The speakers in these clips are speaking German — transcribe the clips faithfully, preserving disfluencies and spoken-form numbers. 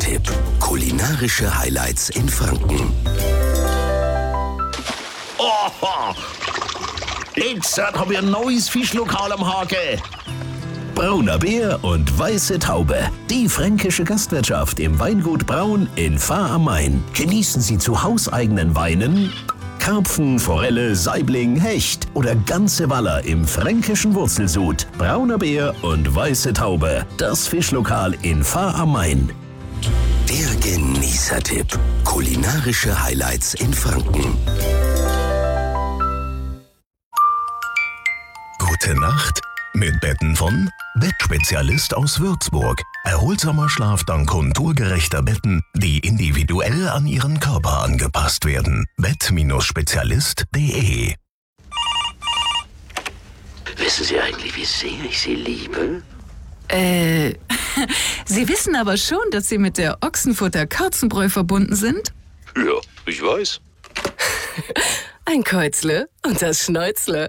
Genießertipp: Kulinarische Highlights in Franken. Oha! Jetzt habe ich ein neues Fischlokal am Haken. Brauner Bär und Weiße Taube. Die fränkische Gastwirtschaft im Weingut Braun in Fahr am Main. Genießen Sie zu hauseigenen Weinen Karpfen, Forelle, Saibling, Hecht oder ganze Waller im fränkischen Wurzelsud. Brauner Bär und Weiße Taube. Das Fischlokal in Fahr am Main. Der Genießertipp: Kulinarische Highlights in Franken. Gute Nacht mit Betten von Bettspezialist aus Würzburg. Erholsamer Schlaf dank konturgerechter Betten, die individuell an Ihren Körper angepasst werden. bett Spezialist punkt de. Wissen Sie eigentlich, wie sehr ich Sie liebe? Äh, Sie wissen aber schon, dass Sie mit der Ochsenfutter-Katzenbräu verbunden sind? Ja, ich weiß. Ein Käuzle und das Schnäuzle.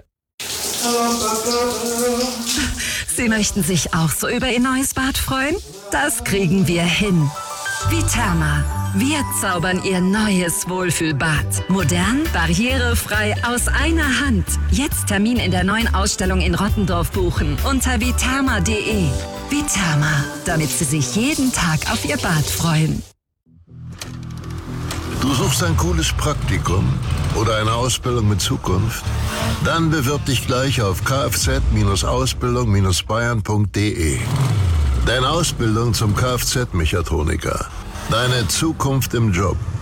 Sie möchten sich auch so über Ihr neues Bad freuen? Das kriegen wir hin. Viterma. Wir zaubern Ihr neues Wohlfühlbad. Modern, barrierefrei, aus einer Hand. Jetzt Termin in der neuen Ausstellung in Rottendorf buchen unter viterma punkt de. Viterma, damit Sie sich jeden Tag auf Ihr Bad freuen. Du suchst ein cooles Praktikum oder eine Ausbildung mit Zukunft? Dann bewirb dich gleich auf kfz Ausbildung Bayern punkt de. Deine Ausbildung zum Kfz-Mechatroniker. Deine Zukunft im Job.